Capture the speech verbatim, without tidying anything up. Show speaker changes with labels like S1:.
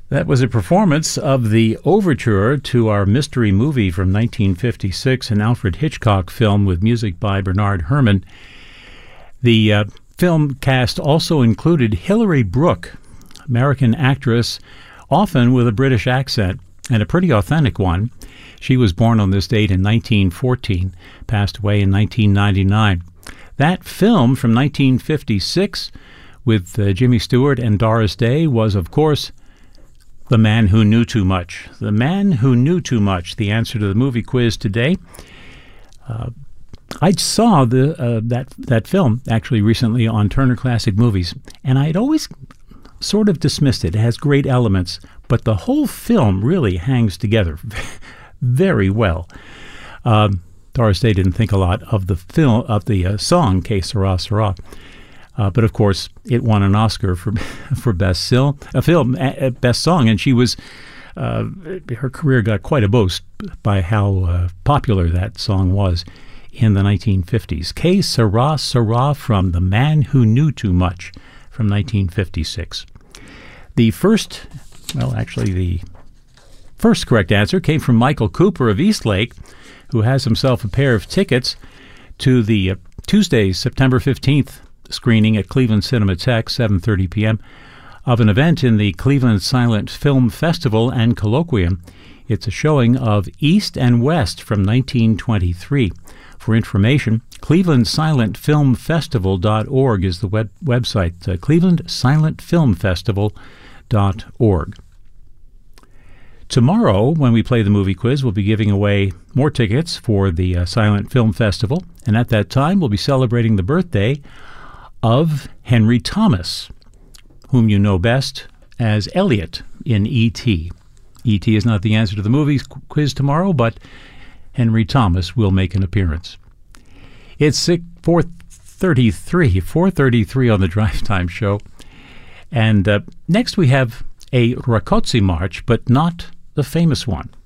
S1: That was a performance of the overture to our mystery movie from nineteen fifty-six, an Alfred Hitchcock film with music by Bernard Herrmann. The uh, film cast also included Hilary Brooke, American actress, often with a British accent, and a pretty authentic one. She was born on this date in nineteen fourteen, passed away in nineteen ninety-nine. That film from nineteen fifty-six with uh, Jimmy Stewart and Doris Day was, of course, The Man Who Knew Too Much. The Man Who Knew Too Much, the answer to the movie quiz today. Uh, I saw the uh, that that film actually recently on Turner Classic Movies, and I'd always sort of dismissed it. It has great elements, but the whole film really hangs together very well. Um, Doris Day didn't think a lot of the film of the uh, song "Que Sera Sera," uh, but of course it won an Oscar for for best film, a film uh, best song, and she was uh, her career got quite a boost by how uh, popular that song was in the nineteen fifties. "Que Sera Sera" from The Man Who Knew Too Much from nineteen fifty-six. The first, well, actually the first correct answer came from Michael Cooper of Eastlake, who has himself a pair of tickets to the uh, Tuesday, September fifteenth screening at Cleveland Cinematheque, seven thirty p.m., of an event in the Cleveland Silent Film Festival and Colloquium. It's a showing of East and West from nineteen twenty-three. For information, cleveland silent film festival dot org is the web- website, uh, cleveland silent film festival dot org. Tomorrow, when we play the movie quiz, we'll be giving away more tickets for the uh, Silent Film Festival, and at that time we'll be celebrating the birthday of Henry Thomas, whom you know best as Elliot in E T E T is not the answer to the movie quiz tomorrow, but Henry Thomas will make an appearance. It's four thirty-three, four thirty-three on the Drive Time Show. And uh, next we have a Rakozzi march, but not the famous one.